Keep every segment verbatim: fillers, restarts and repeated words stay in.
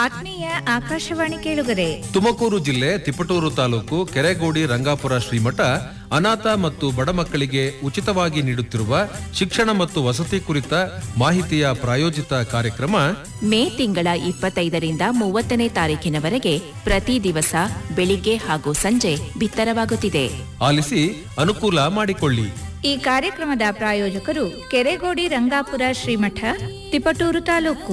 ಆತ್ಮೀಯ ಆಕಾಶವಾಣಿ ಕೇಳುಗರೆ, ತುಮಕೂರು ಜಿಲ್ಲೆ ತಿಪಟೂರು ತಾಲೂಕು ಕೆರೆಗೋಡಿ ರಂಗಾಪುರ ಶ್ರೀಮಠ ಅನಾಥ ಮತ್ತು ಬಡ ಮಕ್ಕಳಿಗೆ ಉಚಿತವಾಗಿ ನೀಡುತ್ತಿರುವ ಶಿಕ್ಷಣ ಮತ್ತು ವಸತಿ ಕುರಿತ ಮಾಹಿತಿಯ ಪ್ರಾಯೋಜಿತ ಕಾರ್ಯಕ್ರಮ ಮೇ ತಿಂಗಳ ಇಪ್ಪತ್ತೈದರಿಂದ ಮೂವತ್ತನೇ ತಾರೀಕಿನವರೆಗೆ ಪ್ರತಿ ದಿವಸ ಬೆಳಿಗ್ಗೆ ಹಾಗೂ ಸಂಜೆ ಬಿತ್ತರವಾಗುತ್ತಿದೆ. ಆಲಿಸಿ ಅನುಕೂಲ ಮಾಡಿಕೊಳ್ಳಿ. ಈ ಕಾರ್ಯಕ್ರಮದ ಪ್ರಾಯೋಜಕರು ಕೆರೆಗೋಡಿ ರಂಗಾಪುರ ಶ್ರೀಮಠ, ತಿಪಟೂರು ತಾಲೂಕು.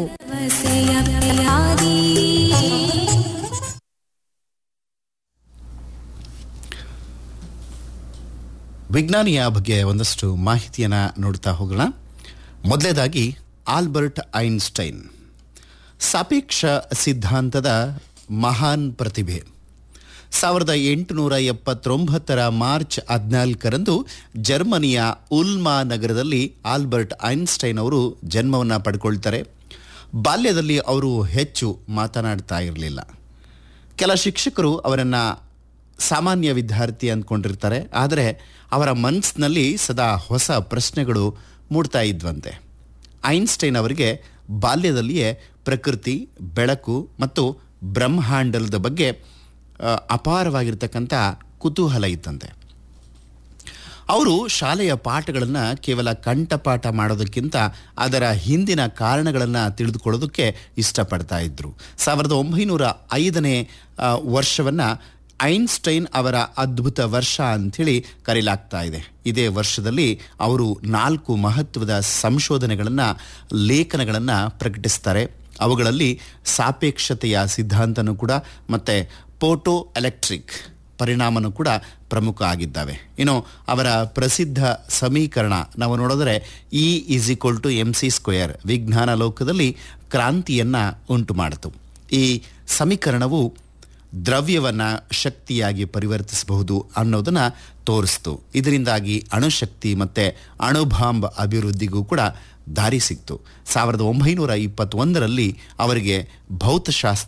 ವಿಜ್ಞಾನಿಯ ಬಗ್ಗೆ ಒಂದಷ್ಟು ಮಾಹಿತಿಯನ್ನು ನೋಡ್ತಾ ಹೋಗೋಣ. ಮೊದಲನೇದಾಗಿ ಆಲ್ಬರ್ಟ್ ಐನ್ಸ್ಟೈನ್, ಸಾಪೇಕ್ಷ ಸಿದ್ಧಾಂತದ ಮಹಾನ್ ಪ್ರತಿಭೆ. ಸಾವಿರದ ಎಂಟುನೂರ ಎಪ್ಪತ್ತೊಂಬತ್ತರ ಮಾರ್ಚ್ ಹದಿನಾಲ್ಕರಂದು ಜರ್ಮನಿಯ ಉಲ್ಮಾ ನಗರದಲ್ಲಿ ಆಲ್ಬರ್ಟ್ ಐನ್ಸ್ಟೈನ್ ಅವರು ಜನ್ಮವನ್ನು ಪಡ್ಕೊಳ್ತಾರೆ. ಬಾಲ್ಯದಲ್ಲಿ ಅವರು ಹೆಚ್ಚು ಮಾತನಾಡ್ತಾ ಇರಲಿಲ್ಲ. ಕೆಲ ಶಿಕ್ಷಕರು ಅವರನ್ನು ಸಾಮಾನ್ಯ ವಿದ್ಯಾರ್ಥಿ ಅಂದ್ಕೊಂಡಿರ್ತಾರೆ. ಆದರೆ ಅವರ ಮನಸ್ಸಿನಲ್ಲಿ ಸದಾ ಹೊಸ ಪ್ರಶ್ನೆಗಳು ಮೂಡ್ತಾ ಇದ್ವಂತೆ. ಐನ್ಸ್ಟೈನ್ ಅವರಿಗೆ ಬಾಲ್ಯದಲ್ಲಿಯೇ ಪ್ರಕೃತಿ, ಬೆಳಕು ಮತ್ತು ಬ್ರಹ್ಮಾಂಡದ ಬಗ್ಗೆ ಅಪಾರವಾಗಿರ್ತಕ್ಕಂಥ ಕುತೂಹಲ ಇತ್ತಂತೆ. ಅವರು ಶಾಲೆಯ ಪಾಠಗಳನ್ನು ಕೇವಲ ಕಂಠಪಾಠ ಮಾಡೋದಕ್ಕಿಂತ ಅದರ ಹಿಂದಿನ ಕಾರಣಗಳನ್ನು ತಿಳಿದುಕೊಳ್ಳೋದಕ್ಕೆ ಇಷ್ಟಪಡ್ತಾ ಇದ್ದರು. ಸಾವಿರದ ಒಂಬೈನೂರ ಐದನೇ ವರ್ಷವನ್ನು ಐನ್ಸ್ಟೈನ್ ಅವರ ಅದ್ಭುತ ವರ್ಷ ಅಂಥೇಳಿ ಕರೆಯಲಾಗ್ತಾ ಇದೆ. ಇದೇ ವರ್ಷದಲ್ಲಿ ಅವರು ನಾಲ್ಕು ಮಹತ್ವದ ಸಂಶೋಧನೆಗಳನ್ನು, ಲೇಖನಗಳನ್ನು ಪ್ರಕಟಿಸ್ತಾರೆ. ಅವುಗಳಲ್ಲಿ ಸಾಪೇಕ್ಷತೆಯ ಸಿದ್ಧಾಂತನೂ ಕೂಡ ಮತ್ತು ಫೋಟೋ ಎಲೆಕ್ಟ್ರಿಕ್ ಪರಿಣಾಮನೂ ಕೂಡ ಪ್ರಮುಖ ಆಗಿದ್ದಾವೆ. ಇನ್ನು ಅವರ ಪ್ರಸಿದ್ಧ ಸಮೀಕರಣ ನಾವು ನೋಡಿದ್ರೆ E is equal to M C square ವಿಜ್ಞಾನ ಲೋಕದಲ್ಲಿ ಕ್ರಾಂತಿಯನ್ನು ಉಂಟು ಮಾಡಿತು. ಈ ಸಮೀಕರಣವು ದ್ರವ್ಯವನ್ನು ಶಕ್ತಿಯಾಗಿ ಪರಿವರ್ತಿಸಬಹುದು ಅನ್ನೋದನ್ನು ತೋರಿಸ್ತು. ಇದರಿಂದಾಗಿ ಅಣುಶಕ್ತಿ ಮತ್ತು ಅಣುಬಾಂಬ್ ಅಭಿವೃದ್ಧಿಗೂ ಕೂಡ ದಾರಿ ಸಿಕ್ತು. ಸಾವಿರದ ಒಂಬೈನೂರ ಇಪ್ಪತ್ತೊಂದರಲ್ಲಿ ಅವರಿಗೆ ಭೌತಶಾಸ್ತ್ರ